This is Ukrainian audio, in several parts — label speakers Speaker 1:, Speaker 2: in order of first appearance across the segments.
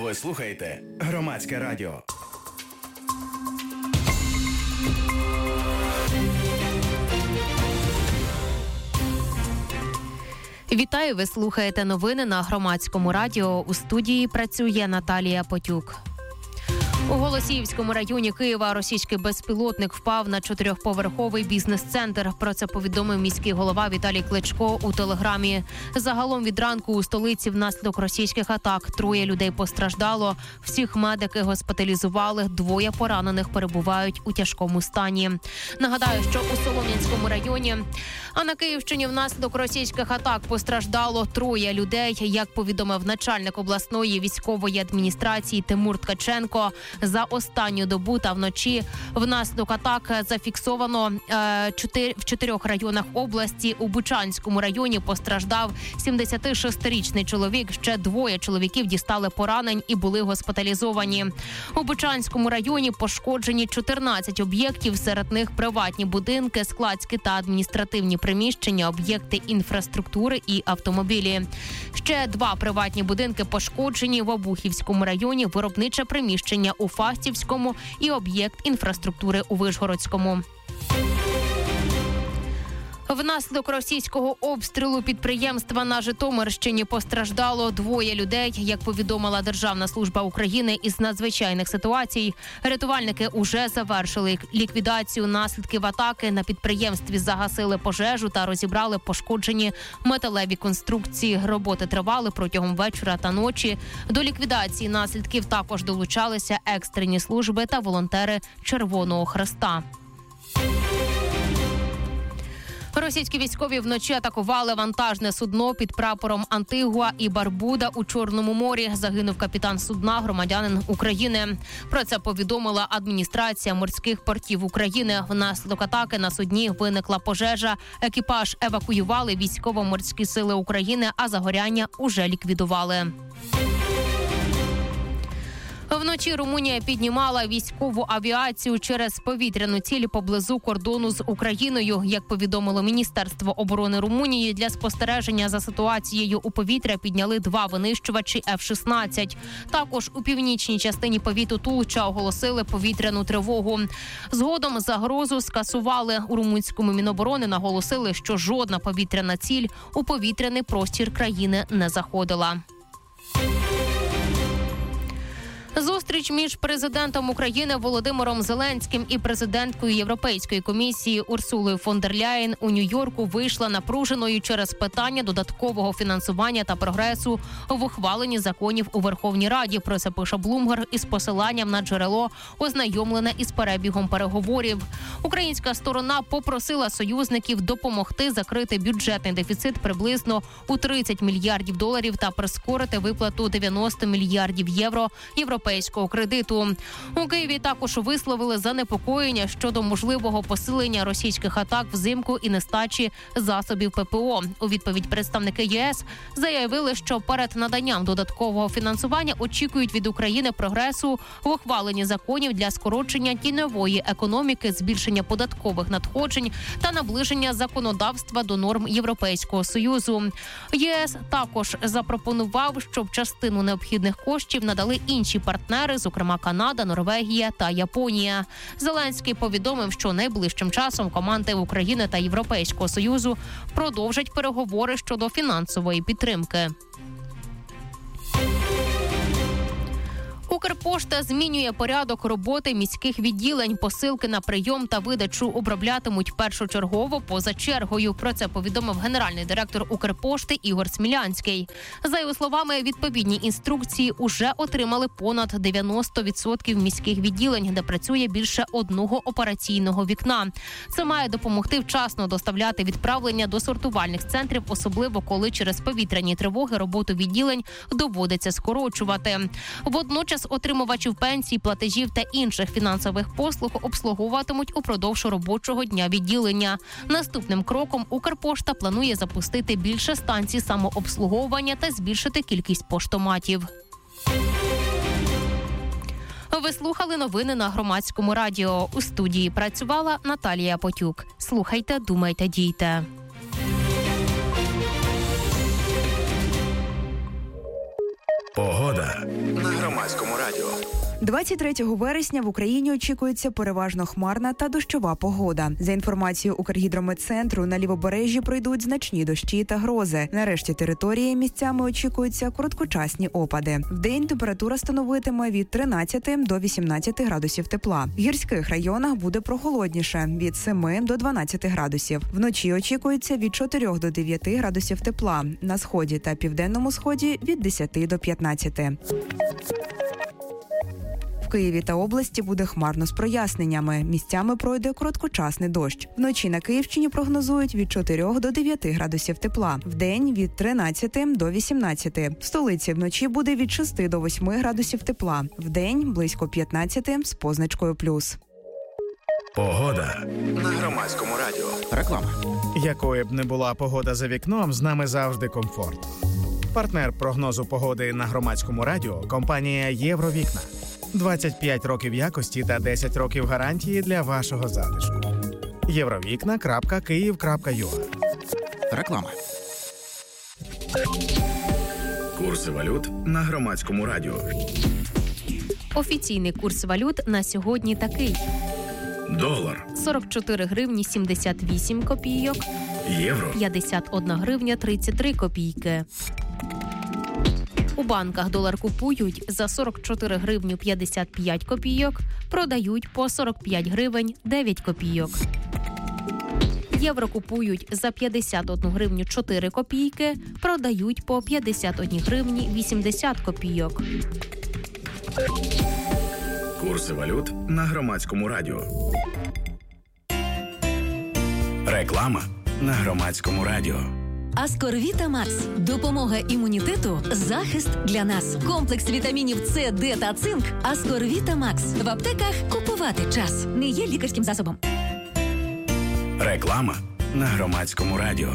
Speaker 1: Ви слухаєте Громадське радіо.
Speaker 2: Вітаю, ви слухаєте новини на Громадському радіо. У студії працює Наталія Потюк. У Голосіївському районі Києва російський безпілотник впав на 4-поверховий бізнес-центр. Про це повідомив міський голова Віталій Кличко у телеграмі. Загалом від ранку у столиці внаслідок російських атак 3 людей постраждало. Всіх медики госпіталізували, 2 поранених перебувають у тяжкому стані. Нагадаю, що у Солом'янському районі, а на Київщині внаслідок російських атак постраждало 3 людей. Як повідомив начальник обласної військової адміністрації Тимур Ткаченко, за останню добу та вночі внаслідок атак зафіксовано в 4 районах області. У Бучанському районі постраждав 76-річний чоловік. Ще 2 чоловіків дістали поранень і були госпіталізовані. У Бучанському районі пошкоджені 14 об'єктів, серед них приватні будинки, складські та адміністративні приміщення, об'єкти інфраструктури і автомобілі. Ще 2 приватні будинки пошкоджені в Обухівському районі, виробниче приміщення у Фастівському і об'єкт інфраструктури у Вишгородському. Внаслідок російського обстрілу підприємства на Житомирщині постраждало 2 людей. Як повідомила Державна служба України із надзвичайних ситуацій, рятувальники уже завершили ліквідацію наслідків атаки. На підприємстві загасили пожежу та розібрали пошкоджені металеві конструкції. Роботи тривали протягом вечора та ночі. До ліквідації наслідків також долучалися екстрені служби та волонтери Червоного Хреста. Російські військові вночі атакували вантажне судно під прапором Антигуа і Барбуда у Чорному морі. Загинув капітан судна, громадянин України. Про це повідомила адміністрація морських портів України. Внаслідок атаки на судні виникла пожежа. Екіпаж евакуювали військово-морські сили України, а загоряння уже ліквідували. Вночі Румунія піднімала військову авіацію через повітряну ціль поблизу кордону з Україною. Як повідомило Міністерство оборони Румунії, для спостереження за ситуацією у повітря підняли 2 винищувачі F-16. Також у північній частині повіту Тулча оголосили повітряну тривогу. Згодом загрозу скасували. У румунському Міноборони наголосили, що жодна повітряна ціль у повітряний простір країни не заходила. Зустріч між президентом України Володимиром Зеленським і президенткою Європейської комісії Урсулою фон дер Ляєн у Нью-Йорку вийшла напруженою через питання додаткового фінансування та прогресу в ухваленні законів у Верховній Раді. Про це пише Bloomberg із посиланням на джерело, ознайомлене із перебігом переговорів. Українська сторона попросила союзників допомогти закрити бюджетний дефіцит приблизно у $30 мільярдів та прискорити виплату 90 мільярдів євро європейського кредиту. У Києві також висловили занепокоєння щодо можливого посилення російських атак взимку і нестачі засобів ППО. У відповідь представники ЄС заявили, що перед наданням додаткового фінансування очікують від України прогресу в ухваленні законів для скорочення тіньової економіки, збільшення податкових надходжень та наближення законодавства до норм Європейського Союзу. ЄС також запропонував, щоб частину необхідних коштів надали інші партнери, зокрема Канада, Норвегія та Японія. Зеленський повідомив, що найближчим часом команди України та Європейського Союзу продовжать переговори щодо фінансової підтримки. Укрпошта змінює порядок роботи міських відділень. Посилки на прийом та видачу оброблятимуть першочергово поза чергою. Про це повідомив генеральний директор Укрпошти Ігор Смілянський. За його словами, відповідні інструкції уже отримали понад 90% міських відділень, де працює більше 1 операційного вікна. Це має допомогти вчасно доставляти відправлення до сортувальних центрів, особливо коли через повітряні тривоги роботу відділень доводиться скорочувати. Водночас отримувачів пенсій, платежів та інших фінансових послуг обслуговуватимуть упродовж робочого дня відділення. Наступним кроком Укрпошта планує запустити більше станцій самообслуговування та збільшити кількість поштоматів. Ви слухали новини на Громадському радіо. У студії працювала Наталія Потюк. Слухайте, думайте, дійте.
Speaker 1: Погода на Громадському радіо.
Speaker 3: 23 вересня в Україні очікується переважно хмарна та дощова погода. За інформацією Укргідрометцентру, на лівобережжі пройдуть значні дощі та грози. На решті території місцями очікуються короткочасні опади. Вдень температура становитиме від 13 до 18 градусів тепла. В гірських районах буде прохолодніше – від 7 до 12 градусів. Вночі очікується від 4 до 9 градусів тепла. На сході та південному сході – від 10 до 15. В Києві та області буде хмарно з проясненнями. Місцями пройде короткочасний дощ. Вночі на Київщині прогнозують від 4 до 9 градусів тепла. Вдень – від 13 до 18. В столиці вночі буде від 6 до 8 градусів тепла. Вдень – близько 15 з позначкою плюс.
Speaker 1: Погода на Громадському радіо.
Speaker 4: Реклама.
Speaker 5: Якою б не була погода за вікном, з нами завжди комфорт. Партнер прогнозу погоди на Громадському радіо – компанія «Євровікна». 25 років якості та 10 років гарантії для вашого затишку. Євровікна.Київ.ua.
Speaker 4: Реклама.
Speaker 1: Курси валют на Громадському радіо.
Speaker 2: Офіційний курс валют на сьогодні такий.
Speaker 1: Долар.
Speaker 2: 44 гривні 78 копійок.
Speaker 1: Євро.
Speaker 2: 51 гривня 33 копійки. У банках долар купують за 44 гривню 55 копійок, продають по 45 гривень 9 копійок. Євро купують за 51 гривню 4 копійки, продають по 51 гривні 80 копійок.
Speaker 1: Курси валют на Громадському радіо. Реклама на Громадському радіо.
Speaker 6: Аскорвіта Макс. Допомога імунітету, захист для нас. Комплекс вітамінів С, Д та цинк. Аскорвіта Макс. В аптеках купувати час. Не є лікарським засобом.
Speaker 1: Реклама на Громадському радіо.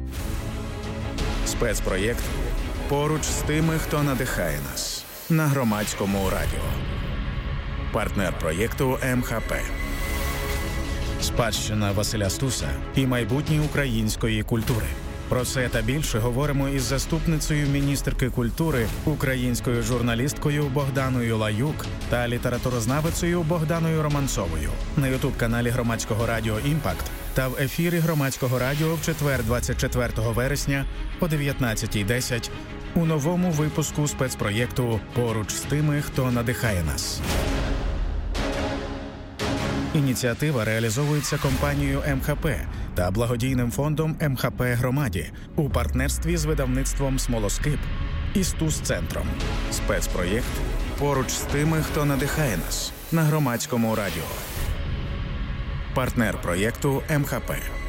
Speaker 5: Спецпроєкт «Поруч з тими, хто надихає нас» на Громадському радіо. Партнер проєкту МХП. Спадщина Василя Стуса і майбутнє української культури. Про це та більше говоримо із заступницею міністерки культури, українською журналісткою Богданою Лаюк та літературознавицею Богданою Романцовою на ютуб-каналі Громадського радіо «Імпакт» та в ефірі Громадського радіо в четвер 24 вересня о 19:10 у новому випуску спецпроєкту «Поруч з тими, хто надихає нас». Ініціатива реалізовується компанією МХП та благодійним фондом МХП Громаді у партнерстві з видавництвом «Смолоскип» і Стус-центром. Спецпроєкт «Поруч з тими, хто надихає нас» на Громадському радіо. Партнер проєкту МХП.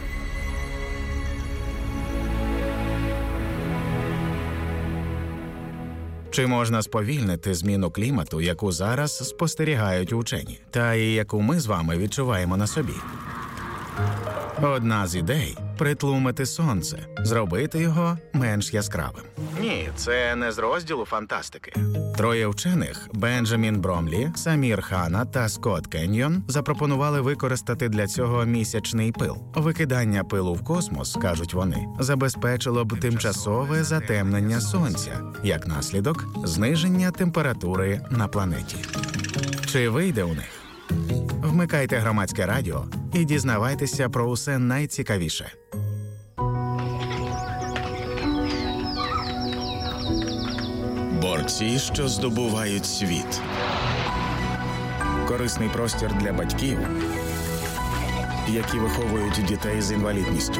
Speaker 5: Чи можна сповільнити зміну клімату, яку зараз спостерігають учені, та і яку ми з вами відчуваємо на собі? Одна з ідей – притлумити сонце, зробити його менш яскравим. Ні, це не з розділу фантастики. Троє вчених – Бенджамін Бромлі, Самір Хана та Скотт Кеньйон – запропонували використати для цього місячний пил. Викидання пилу в космос, кажуть вони, забезпечило б тимчасове затемнення сонця, як наслідок – зниження температури на планеті. Чи вийде у них? Вмикайте Громадське радіо і дізнавайтеся про усе найцікавіше.
Speaker 1: Борці, що здобувають світ. Корисний простір для батьків, які виховують дітей з інвалідністю.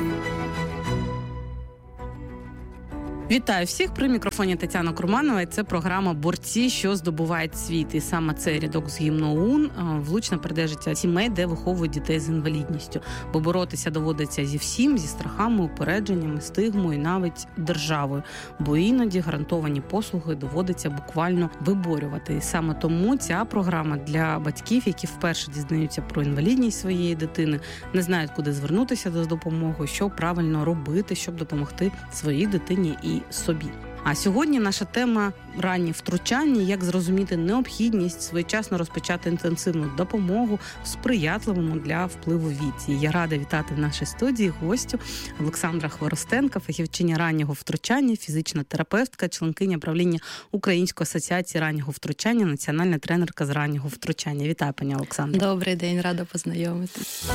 Speaker 7: Вітаю всіх, при мікрофоні Тетяна Курманова, і це програма «Борці, що здобувають світ». І саме цей рядок з гімну ОУН влучно передає життя сімей, де виховують дітей з інвалідністю. Бо боротися доводиться зі всім, зі страхами, упередженнями, стигмою і навіть державою. Бо іноді гарантовані послуги доводиться буквально виборювати. І саме тому ця програма для батьків, які вперше дізнаються про інвалідність своєї дитини, не знають, куди звернутися за допомогою, що правильно робити, щоб допомогти своїй дитині і собі. А сьогодні наша тема ранні втручання, як зрозуміти необхідність своєчасно розпочати інтенсивну допомогу в сприятливому для впливу віці. Я рада вітати в нашій студії гостю Олександра Хворостенка, фахівчиня раннього втручання, фізична терапевтка, членкиня правління Української асоціації раннього втручання, національна тренерка з раннього втручання. Вітаю, пані Олександра.
Speaker 4: Добрий день, рада познайомитись.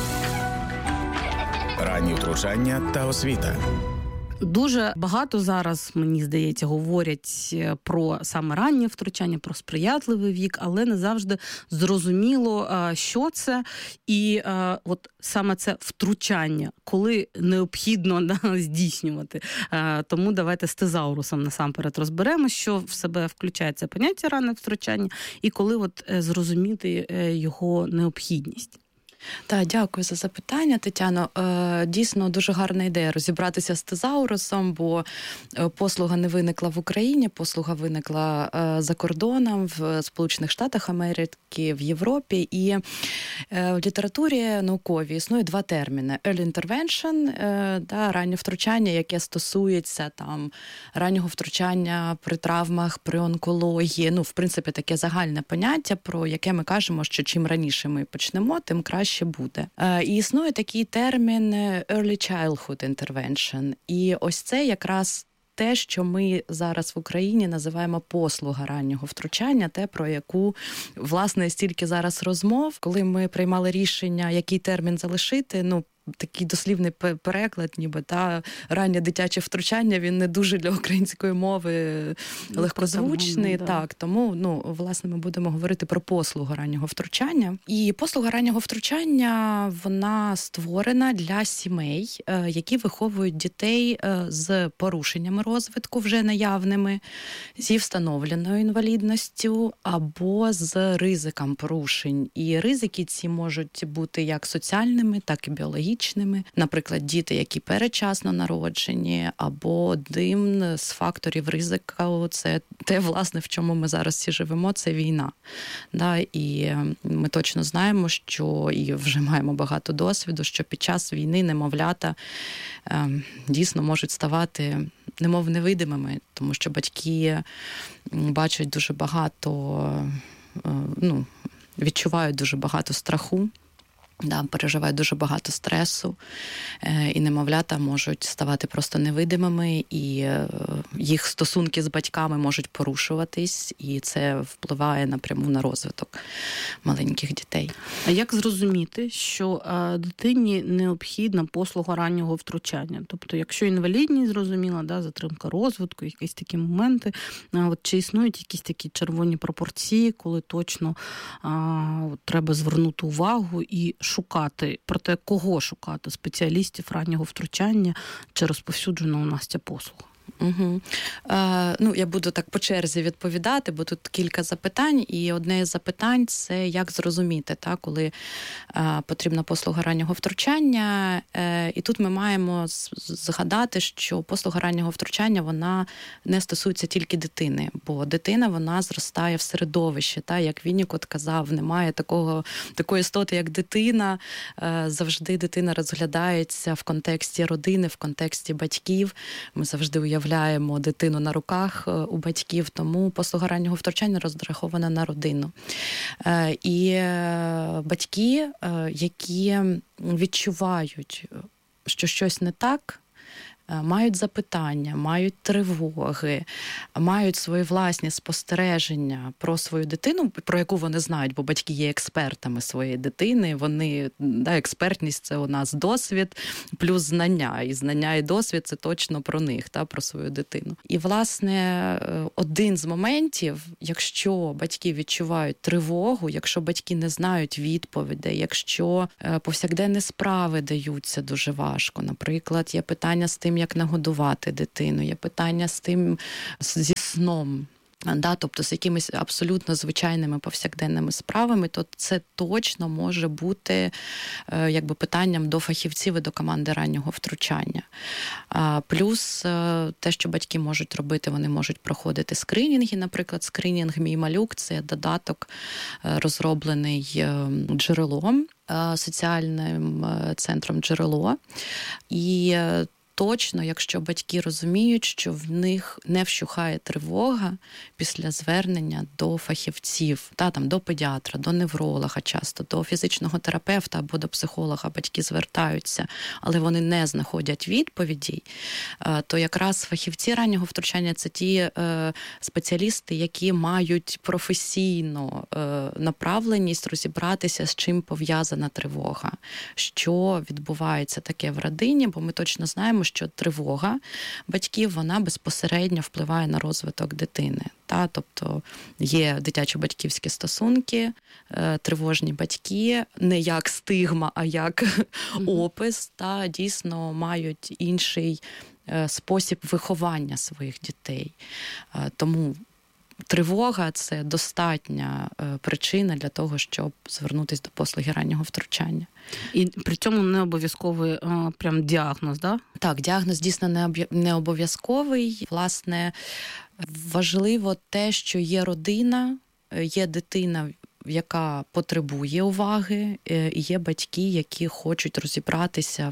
Speaker 1: Ранні втручання та освіта.
Speaker 7: Дуже багато зараз, мені здається, говорять про саме раннє втручання, про сприятливий вік, але не завжди зрозуміло, що це. І от саме це втручання, коли необхідно здійснювати. Тому давайте з тезаурусом насамперед розберемо, що в себе включає це поняття раннє втручання і коли от зрозуміти його необхідність.
Speaker 4: Так, дякую за запитання, Тетяно. Дійсно, дуже гарна ідея розібратися з тезаурусом, бо послуга не виникла в Україні, послуга виникла за кордоном, в Сполучених Штатах Америки, в Європі. І в літературі науковій існує два терміни. Early intervention, раннє втручання, яке стосується раннього втручання при травмах, при онкології. В принципі, таке загальне поняття, про яке ми кажемо, що чим раніше ми почнемо, тим краще буде. І існує такий термін Early Childhood Intervention. І ось це якраз те, що ми зараз в Україні називаємо послуга раннього втручання, те, про яку, власне, стільки зараз розмов. Коли ми приймали рішення, який термін залишити, такий дослівний переклад, ніби раннє дитяче втручання, він не дуже для української мови легкозвучний. Тому, власне, ми будемо говорити про послугу раннього втручання. І послуга раннього втручання, вона створена для сімей, які виховують дітей з порушеннями розвитку, вже наявними, зі встановленою інвалідністю або з ризиком порушень. І ризики ці можуть бути як соціальними, так і біологічними. Наприклад, діти, які передчасно народжені, або один з факторів ризику – це те, власне, в чому ми зараз всі живемо – це війна. І ми точно знаємо, що, і вже маємо багато досвіду, що під час війни немовлята дійсно можуть ставати немов невидимими, тому що батьки бачать дуже багато, відчувають дуже багато страху, переживають дуже багато стресу, і немовлята можуть ставати просто невидимими, і їх стосунки з батьками можуть порушуватись, і це впливає напряму на розвиток маленьких дітей.
Speaker 7: А як зрозуміти, що дитині необхідна послуга раннього втручання? Тобто, якщо інвалідність, зрозуміла, затримка розвитку, якісь такі моменти, чи існують якісь такі червоні пропорції, коли точно треба звернути увагу і шукати, проте кого шукати? Спеціалістів раннього втручання чи розповсюджена у нас ця послуга?
Speaker 4: Угу. Я буду так по черзі відповідати, бо тут кілька запитань, і одне з запитань – це як зрозуміти, коли потрібна послуга раннього втручання. І тут ми маємо згадати, що послуга раннього втручання, вона не стосується тільки дитини, бо дитина, вона зростає в середовищі, як Віннікот казав, немає такої істоти, як дитина, завжди дитина розглядається в контексті родини, в контексті батьків, ми завжди уявляємо дитину на руках у батьків, тому послуга раннього втручання розрахована на родину. І батьки, які відчувають, що щось не так, мають запитання, мають тривоги, мають свої власні спостереження про свою дитину, про яку вони знають, бо батьки є експертами своєї дитини. Вони, експертність – це у нас досвід плюс знання. І знання, і досвід – це точно про них, про свою дитину. І, власне, один з моментів, якщо батьки відчувають тривогу, якщо батьки не знають відповідей, якщо повсякденні справи даються дуже важко, наприклад, є питання з тим, як нагодувати дитину, є питання з тим, зі сном, тобто з якимись абсолютно звичайними повсякденними справами, то це точно може бути питанням до фахівців і до команди раннього втручання. Плюс те, що батьки можуть робити, вони можуть проходити скринінги, наприклад, скринінг «Мій малюк» – це додаток, розроблений Джерелом, соціальним центром Джерело. І точно, якщо батьки розуміють, що в них не вщухає тривога після звернення до фахівців, до педіатра, до невролога часто, до фізичного терапевта або до психолога батьки звертаються, але вони не знаходять відповідей, то якраз фахівці раннього втручання – це ті спеціалісти, які мають професійну направленість розібратися, з чим пов'язана тривога, що відбувається таке в родині, бо ми точно знаємо, що тривога батьків, вона безпосередньо впливає на розвиток дитини. Тобто є дитячо-батьківські стосунки, тривожні батьки, не як стигма, а як опис, дійсно мають інший спосіб виховання своїх дітей. Тому тривога – це достатня причина для того, щоб звернутися до послуги раннього втручання.
Speaker 7: І при цьому не обов'язковий прям діагноз, да?
Speaker 4: Так, діагноз дійсно не обов'язковий. Власне, важливо те, що є родина, є дитина, яка потребує уваги, і є батьки, які хочуть розібратися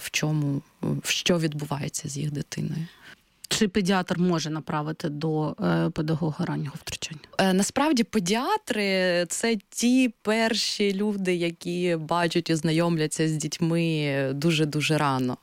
Speaker 4: в що відбувається з їх дитиною.
Speaker 7: Чи педіатр може направити до педагога раннього втручання?
Speaker 4: Насправді педіатри – це ті перші люди, які бачать і знайомляться з дітьми дуже-дуже рано.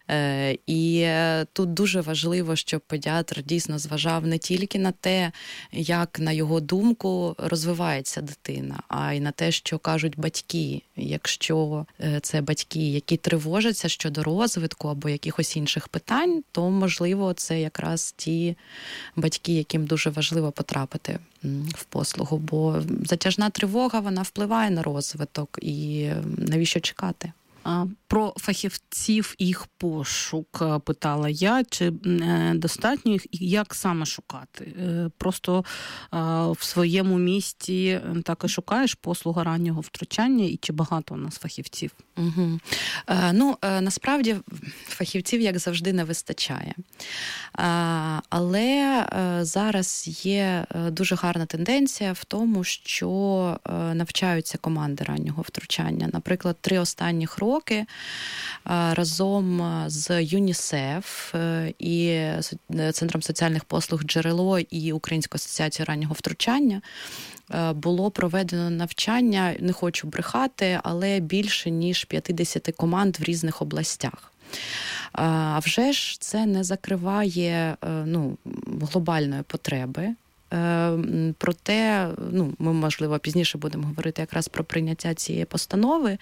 Speaker 4: І тут дуже важливо, щоб педіатр дійсно зважав не тільки на те, як, на його думку, розвивається дитина, а й на те, що кажуть батьки. Якщо це батьки, які тривожаться щодо розвитку або якихось інших питань, то, можливо, це якраз ті батьки, яким дуже важливо потрапити в послугу, бо затяжна тривога, вона впливає на розвиток, і навіщо чекати?
Speaker 7: Про фахівців, їх пошук питала я, чи достатньо їх, і як саме шукати? Просто в своєму місті так і шукаєш послуга раннього втручання, і чи багато у нас фахівців?
Speaker 4: Угу. Насправді фахівців, як завжди, не вистачає. Але зараз є дуже гарна тенденція в тому, що навчаються команди раннього втручання. Наприклад, 3 останніх роки разом з ЮНІСЕФ і Центром соціальних послуг «Джерело» і Українською асоціацією раннього втручання було проведено навчання, не хочу брехати, але більше, ніж 50 команд в різних областях. А вже ж це не закриває глобальної потреби. Проте, ми, можливо, пізніше будемо говорити якраз про прийняття цієї постанови.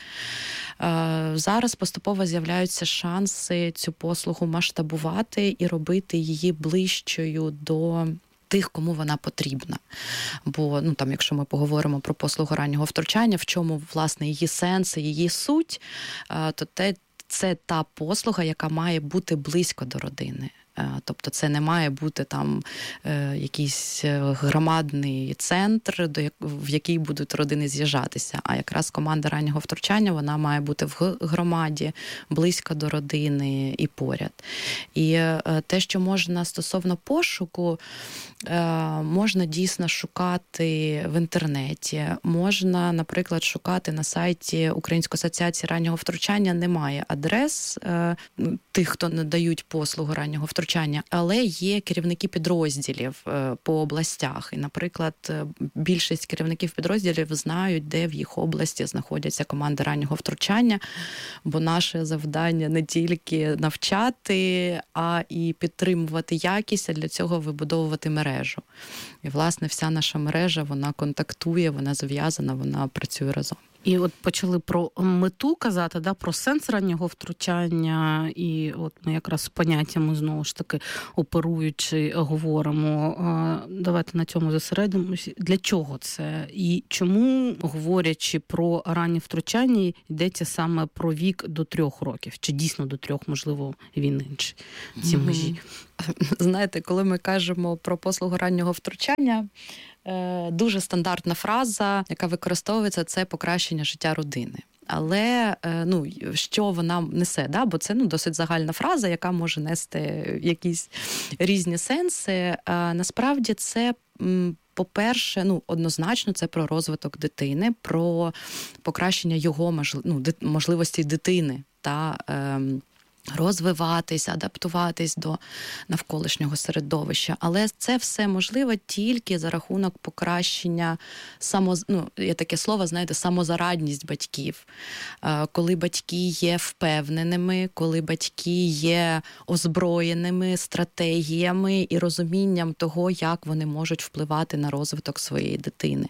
Speaker 4: Зараз поступово з'являються шанси цю послугу масштабувати і робити її ближчою до тих, кому вона потрібна. Бо, якщо ми поговоримо про послугу раннього втручання, в чому, власне, її сенс, її суть, то це та послуга, яка має бути близько до родини. Тобто це не має бути там якийсь громадний центр, в який будуть родини з'їжджатися, а якраз команда раннього втручання, вона має бути в громаді, близько до родини і поряд. І те, що можна стосовно пошуку, можна дійсно шукати в інтернеті, можна, наприклад, шукати на сайті Української асоціації раннього втручання, немає адрес тих, хто надають послугу раннього втручання, але є керівники підрозділів по областях. І, наприклад, більшість керівників підрозділів знають, де в їх області знаходяться команди раннього втручання, бо наше завдання не тільки навчати, а і підтримувати якість, а для цього вибудовувати мережу. І, власне, вся наша мережа, вона контактує, вона зв'язана, вона працює разом.
Speaker 7: І от почали про мету казати, про сенс раннього втручання, і от ми якраз з поняттями, знову ж таки, оперуючи, говоримо. Давайте на цьому зосередимося. Для чого це? І чому, говорячи про раннє втручання, йдеться саме про вік до 3 років? Чи дійсно до 3, можливо, він інший, ці межі?
Speaker 4: Знаєте, коли ми кажемо про послугу раннього втручання, дуже стандартна фраза, яка використовується, це покращення життя родини. Але, що вона несе, бо це, досить загальна фраза, яка може нести якісь різні сенси. Насправді це, по-перше, однозначно це про розвиток дитини, про покращення його можливостей дитини та розвиватись, адаптуватись до навколишнього середовища. Але це все можливо тільки за рахунок покращення є таке слово, знаєте, самозарадність батьків. Коли батьки є впевненими, коли батьки є озброєними стратегіями і розумінням того, як вони можуть впливати на розвиток своєї дитини.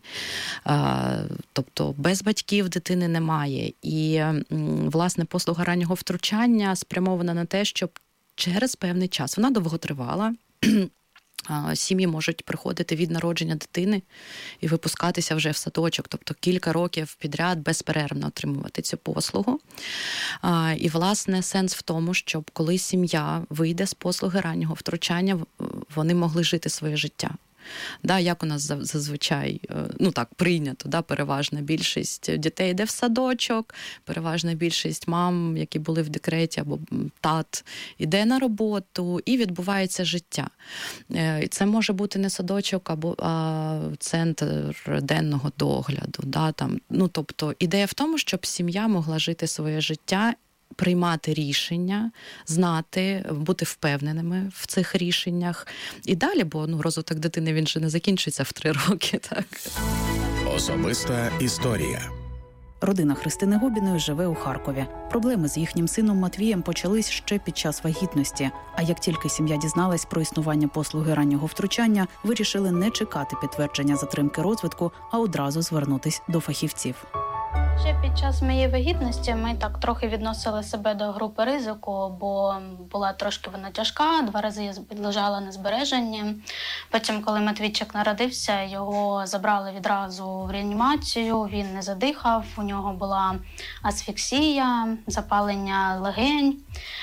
Speaker 4: Тобто без батьків дитини немає. І, власне, послуга раннього втручання спрямована на те, щоб через певний час, вона довготривала, сім'ї можуть приходити від народження дитини і випускатися вже в садочок, тобто кілька років підряд безперервно отримувати цю послугу. І, власне, сенс в тому, щоб коли сім'я вийде з послуги раннього втручання, вони могли жити своє життя. Як у нас зазвичай, прийнято, переважна більшість дітей йде в садочок, переважна більшість мам, які були в декреті, або тат, йде на роботу і відбувається життя. Це може бути не садочок, або центр денного догляду. Тобто ідея в тому, щоб сім'я могла жити своє життя, приймати рішення, знати, бути впевненими в цих рішеннях. І далі, бо розвиток дитини, він же не закінчиться в 3 роки. Так.
Speaker 1: Особиста історія.
Speaker 8: Родина Христини Губіної живе у Харкові. Проблеми з їхнім сином Матвієм почались ще під час вагітності. А як тільки сім'я дізналась про існування послуги раннього втручання, вирішили не чекати підтвердження затримки розвитку, а одразу звернутись до фахівців.
Speaker 9: Ще під час моєї вагітності ми так трохи відносили себе до групи ризику, бо була трошки вона тяжка, 2 рази я лежала на збереженні. Потім, коли Матвійчик народився, його забрали відразу в реанімацію, він не задихав, у нього була асфіксія, запалення легень.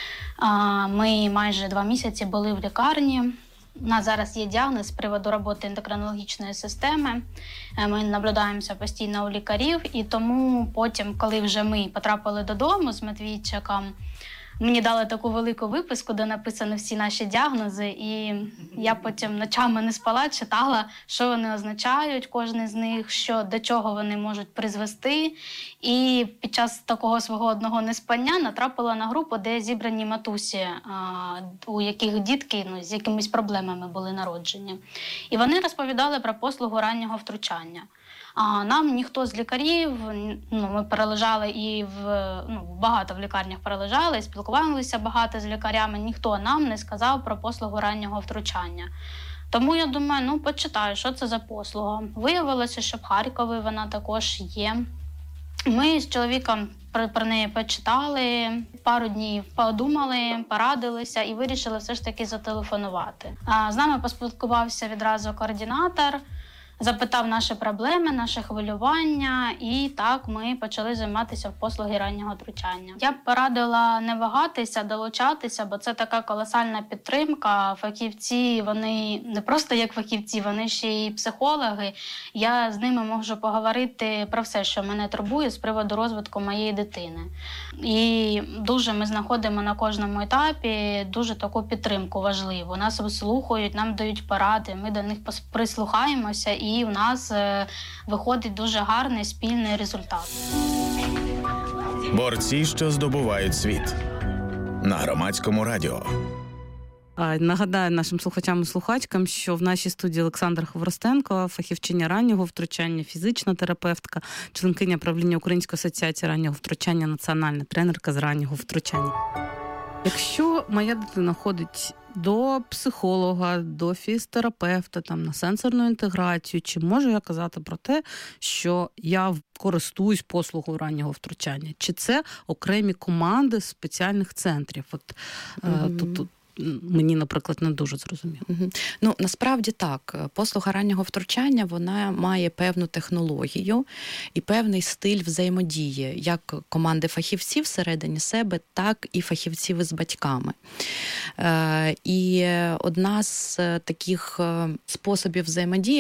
Speaker 9: Ми майже 2 місяці були в лікарні. У нас зараз є діагноз з приводу роботи ендокринологічної системи. Ми наблюдаємося постійно у лікарів, і тому потім, коли вже ми потрапили додому з Матвійчиком, мені дали таку велику виписку, де написані всі наші діагнози, і я потім ночами не спала, читала, що вони означають, кожен з них, до чого вони можуть призвести. І під час такого свого одного неспання натрапила на групу, де зібрані матусі, у яких дітки з якимись проблемами були народжені. І вони розповідали про послугу раннього втручання. Нам ніхто з лікарів, ми перележали і багато в лікарнях перележали, спілкувалися багато з лікарями, ніхто нам не сказав про послугу раннього втручання. Тому я думаю, почитаю, що це за послуга. Виявилося, що в Харкові вона також є. Ми з чоловіком про неї почитали, пару днів подумали, порадилися і вирішили все ж таки зателефонувати. З нами поспілкувався відразу координатор, запитав наші проблеми, наше хвилювання, і так ми почали займатися в послуги раннього втручання. Я б порадила не вагатися, долучатися, бо це така колосальна підтримка. Фахівці, вони не просто як фахівці, вони ще й психологи. Я з ними можу поговорити про все, що мене турбує з приводу розвитку моєї дитини. І дуже ми знаходимо на кожному етапі дуже таку підтримку важливу. Нас вислухають, нам дають поради, ми до них прислухаємося, і у нас виходить дуже гарний спільний результат.
Speaker 1: Борці, що здобувають світ. На Громадському радіо.
Speaker 7: Нагадаю нашим слухачам і слухачкам, що в нашій студії Олександра Хворостенко, фахівчиня раннього втручання, фізична терапевтка, членкиня правління Української асоціації раннього втручання, національна тренерка з раннього втручання. Якщо моя дитина ходить до психолога, до фізтерапевта, на сенсорну інтеграцію, чи можу я казати про те, що я користуюсь послугою раннього втручання? Чи це окремі команди спеціальних центрів? Тут мені, наприклад, не дуже зрозуміло.
Speaker 4: Насправді так. Послуга раннього втручання, вона має певну технологію і певний стиль взаємодії, як команди фахівців всередині себе, так і фахівців із батьками. І одна з таких способів взаємодії